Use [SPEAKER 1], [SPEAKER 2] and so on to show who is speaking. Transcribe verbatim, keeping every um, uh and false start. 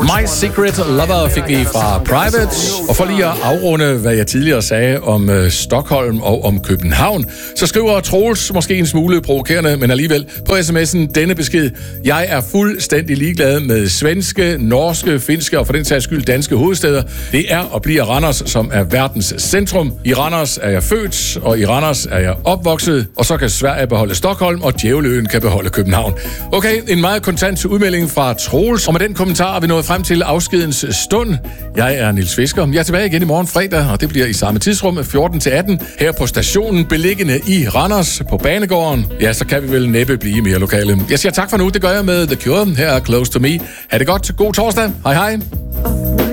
[SPEAKER 1] My Secret Lover fik vi fra Private. Og for lige at afrunde, hvad jeg tidligere sagde om øh, Stockholm og om København, så skriver Troels, måske en smule provokerende, men alligevel, på sms'en denne besked: Jeg er fuldstændig ligeglad med svenske, norske, finske og for den sags skyld danske hovedstæder. Det er og bliver Randers, som er verdens centrum. I Randers er jeg født, og i Randers er jeg opvokset, og så kan Sverige beholde Stockholm, og Djævleøen kan beholde København. Okay, en meget kontant udmelding fra Troels, og med den kommentar er vi nået frem til afskedens stund. Jeg er Niels Fisker. Jeg er tilbage igen i morgen fredag, og det bliver i samme tidsrum fjorten til atten her på stationen beliggende i Randers på Banegården. Ja, så kan vi vel næppe blive mere lokale. Jeg siger tak for nu. Det gør jeg med The Cure. Her er Close to Me. Ha' det godt. God torsdag. Hej hej.